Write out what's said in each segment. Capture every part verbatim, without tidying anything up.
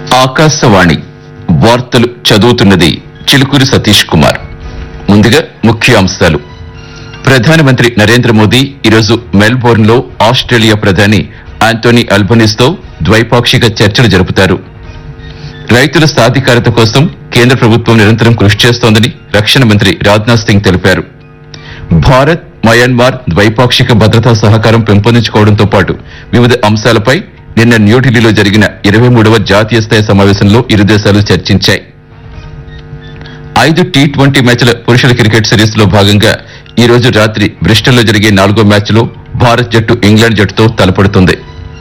ఆకాశవాణి వార్తలు చదువుతున్నది చిలుకూరి సతీష్ కుమార్. ముందుగా ముఖ్యాంశాలు. ప్రధానమంత్రి నరేంద్ర మోదీ ఈరోజు మెల్బోర్న్ లో ఆస్ట్రేలియా ప్రధాని ఆంటోనీ అల్బనీస్ తో ద్వైపాక్షిక చర్చలు జరుపుతారు. రైతుల సాధికారత కోసం కేంద్ర ప్రభుత్వం నిరంతరం కృషి చేస్తోందని రక్షణ మంత్రి రాజ్నాథ్ సింగ్ తెలిపారు. భారత్ మయన్మార్ ద్వైపాక్షిక భద్రతా సహకారం పెంపొందించుకోవడంతో పాటు వివిధ అంశాలపై నిన్న న్యూఢిల్లీలో జరిగిన ఇరవై మూడవ జాతీయ స్థాయి సమావేశంలో ఇరు దేశాలు చర్చించాయి. ఐదు టీ ట్వంటీ మ్యాచ్ల పురుషుల క్రికెట్ సిరీస్ లో భాగంగా ఈ రోజు రాత్రి బ్రిస్టల్లో జరిగే నాలుగో మ్యాచ్లో భారత్ జట్టు ఇంగ్లాండ్ జట్టుతో తలపడుతుంది.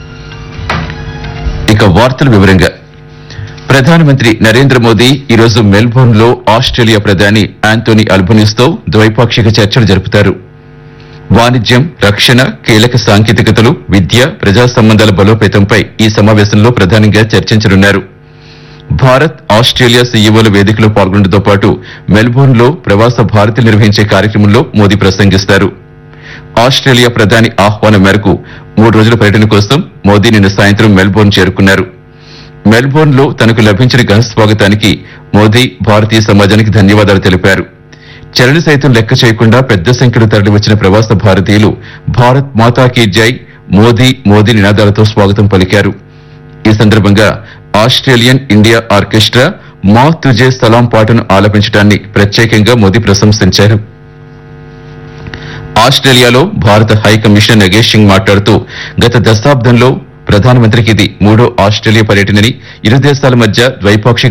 ఇక వార్తల వివరంగా ప్రధానమంత్రి నరేంద్ర మోదీ ఈరోజు మెల్బోర్న్ లో ఆస్ట్రేలియా ప్రధాని ఆంటోనీ అల్బనీస్ తో ద్వైపాక్షిక చర్చలు జరుపుతారు. వాణిజ్యం, రక్షణ, కీలక సాంకేతికతలు, విద్య, ప్రజా సంబంధాల బలోపేతంపై ఈ సమావేశంలో ప్రధానంగా చర్చించనున్నారు. భారత్ ఆస్ట్రేలియా సీఈఓల వేదికలో పాల్గొనడంతో పాటు మెల్బోర్న్ లో ప్రవాస భారతీయులు నిర్వహించే కార్యక్రమంలో మోదీ ప్రసంగిస్తారు. ఆస్ట్రేలియా ప్రధాని ఆహ్వానం మేరకు మూడు రోజుల పర్యటన కోసం మోదీ నిన్న సాయంత్రం మెల్బోర్న్ చేరుకున్నారు. మెల్బోర్న్ లో తనకు లభించిన ఘన స్వాగతానికి మోదీ భారతీయ సమాజానికి ధన్యవాదాలు తెలిపారు. చరణ సైతం లెక్క చేయకుండా పెద్ద సంఖ్యలో తరలివచ్చిన ప్రవాస భారతీయులు భారత్ మాతా కీ జై, మోదీ మోదీ నినాదాలతో స్వాగతం పలికారు. ఈ సందర్భంగా ఆస్ట్రేలియన్ ఇండియా ఆర్కెస్ట్రా మా తుజే సలాం పాటను ఆలపించడాన్ని ప్రత్యేకంగా మోదీ ప్రశంసించారు. ఆస్ట్రేలియాలో భారత హై కమిషనర్ నగేష్ సింగ్ మాట్లాడుతూ గత దశాబ్దంలో ప్రధానమంత్రికి ఇది మూడో ఆస్ట్రేలియా పర్యటనని, ఇరు దేశాల మధ్య ద్వైపాక్షిక